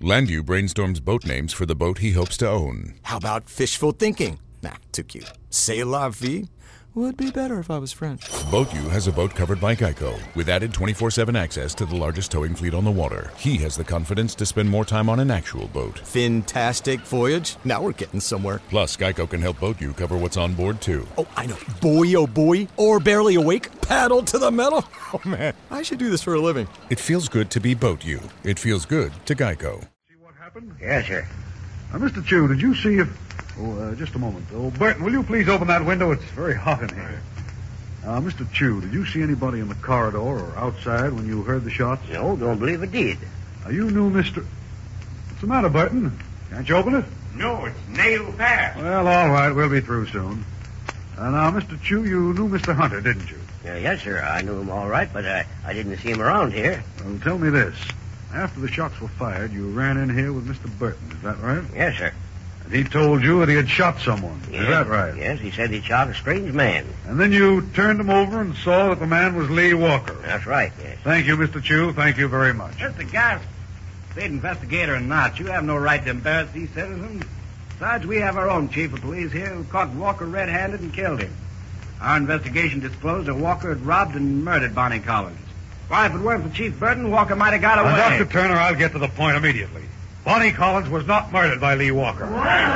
Landau brainstorms boat names for the boat he hopes to own. How about fishful thinking? Nah, too cute. C'est la vie? Would be better if I was French. BoatU has a boat covered by Geico, with added 24/7 access to the largest towing fleet on the water. He has the confidence to spend more time on an actual boat. Fantastic voyage. Now we're getting somewhere. Plus, Geico can help BoatU cover what's on board, too. Oh, I know. Boy, oh boy. Or barely awake. Paddle to the metal. Oh, man. I should do this for a living. It feels good to be BoatU. It feels good to Geico. See what happened? Yes, sir. Mr. Chu, did you see if... just a moment. Oh, Burton, will you please open that window? It's very hot in here. Mr. Chu, did you see anybody in the corridor or outside when you heard the shots? No, don't believe it did. You knew Mr... What's the matter, Burton? Can't you open it? No, it's nailed fast. Well, all right. We'll be through soon. Now, Mr. Chu, you knew Mr. Hunter, didn't you? Yes, sir. I knew him all right, but I didn't see him around here. Well, tell me this. After the shots were fired, you ran in here with Mr. Burton. Is that right? Yes, sir. And he told you that he had shot someone. Yes, Is that right? Yes, he said he shot a strange man. And then you turned him over and saw that the man was Lee Walker. That's right, yes. Thank you, Mr. Chu. Thank you very much. Mr. Gass, state investigator or not, you have no right to embarrass these citizens. Besides, we have our own chief of police here who caught Walker red-handed and killed him. Our investigation disclosed that Walker had robbed and murdered Bonnie Collins. Why, if it weren't for Chief Burton, Walker might have got away. Dr. Turner, I'll get to the point immediately. Bonnie Collins was not murdered by Lee Walker.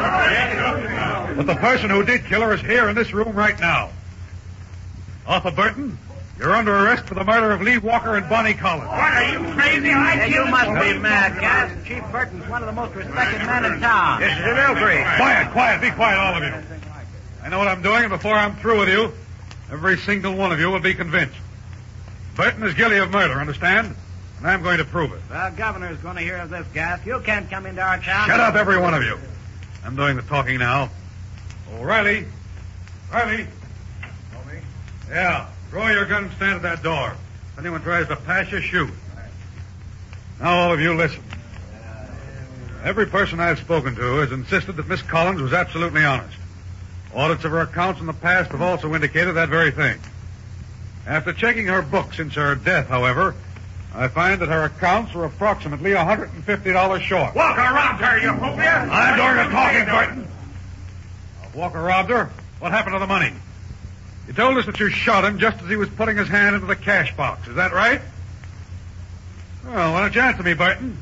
But the person who did kill her is here in this room right now. Arthur Burton, you're under arrest for the murder of Lee Walker and Bonnie Collins. What, are you crazy? You must be mad, Gass. Chief Burton's one of the most respected men in town. This is an outrage. Quiet, be quiet, all of you. I know what I'm doing, and before I'm through with you, every single one of you will be convinced. Burton is guilty of murder, understand? And I'm going to prove it. The governor's going to hear of this, Gass. You can't come into our town. Shut up, every one of you. I'm doing the talking now. Oh, Riley. Yeah, draw your gun and stand at that door. If anyone tries to pass you, shoot. Now, all of you, listen. Every person I've spoken to has insisted that Miss Collins was absolutely honest. Audits of her accounts in the past have also indicated that very thing. After checking her book since her death, however, I find that her accounts were approximately $150 short. Walker robbed her, you hoopia! I'm doing the talking, Burton. Walker robbed her? What happened to the money? You told us that you shot him just as he was putting his hand into the cash box. Is that right? Well, why don't you answer me, Burton?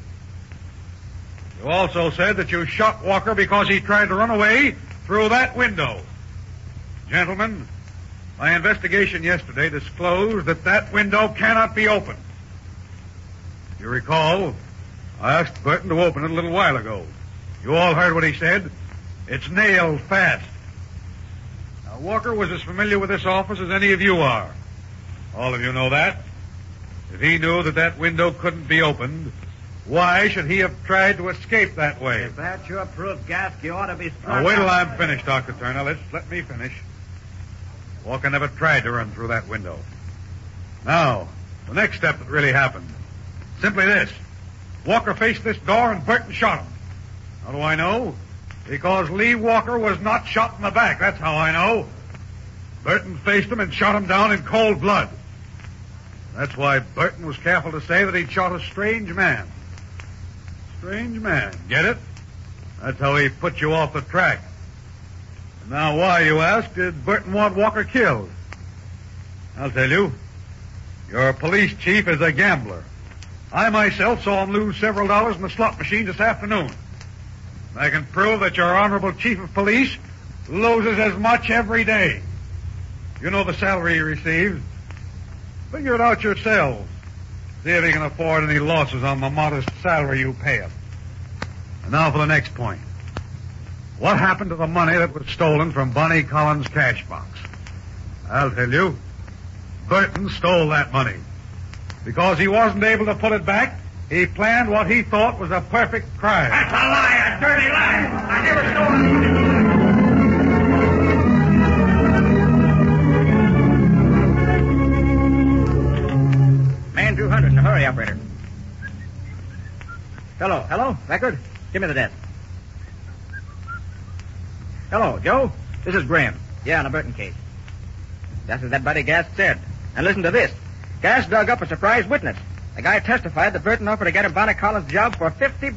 You also said that you shot Walker because he tried to run away through that window. Gentlemen, my investigation yesterday disclosed that that window cannot be opened. You recall, I asked Burton to open it a little while ago. You all heard what he said. It's nailed fast. Now, Walker was as familiar with this office as any of you are. All of you know that. If he knew that that window couldn't be opened, why should he have tried to escape that way? If that's your proof, Gass, you ought to be struck. Now, wait till I'm finished, Dr. Turner. Let me finish. Walker never tried to run through that window. Now, the next step that really happened. Simply this. Walker faced this door and Burton shot him. How do I know? Because Lee Walker was not shot in the back. That's how I know. Burton faced him and shot him down in cold blood. That's why Burton was careful to say that he'd shot a strange man. Strange man. Get it? That's how he put you off the track. And now why, you ask, did Burton want Walker killed? I'll tell you. Your police chief is a gambler. I myself saw him lose several dollars in the slot machine this afternoon. I can prove that your honorable chief of police loses as much every day. You know the salary he receives. Figure it out yourselves. See if he can afford any losses on the modest salary you pay him. And now for the next point. What happened to the money that was stolen from Bonnie Collins' cash box? I'll tell you. Burton stole that money. Because he wasn't able to put it back, he planned what he thought was a perfect crime. That's a lie, a dirty lie. I never stole it. Man 200 in a hurry, operator. Hello, Beckard? Give me the desk. Hello, Joe. This is Graham. Yeah, on a Burton case. Just as that buddy Gass said. And listen to this. Gass dug up a surprise witness. The guy testified that Burton offered to get him Bonnie Collins' job for $50.